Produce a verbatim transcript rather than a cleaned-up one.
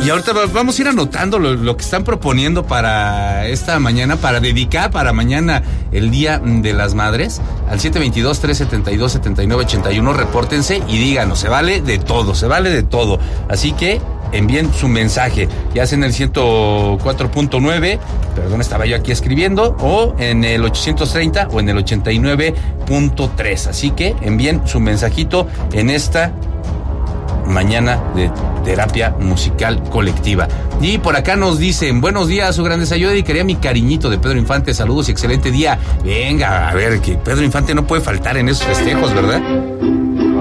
Y ahorita vamos a ir anotando lo, lo que están proponiendo para esta mañana, para dedicar para mañana el Día de las Madres. Al siete dos dos, tres siete dos, siete nueve ocho uno, repórtense y díganos, se vale de todo, se vale de todo. Así que envíen su mensaje, ya sea en el ciento cuatro punto nueve, perdón, estaba yo aquí escribiendo, o en el ochocientos treinta o en el ochenta y nueve punto tres. Así que envíen su mensajito en esta mañana de terapia musical colectiva. Y por acá nos dicen, buenos días, su grandeza, yo dedicaría mi cariñito de Pedro Infante, saludos y excelente día. Venga, a ver, que Pedro Infante no puede faltar en esos festejos, ¿verdad?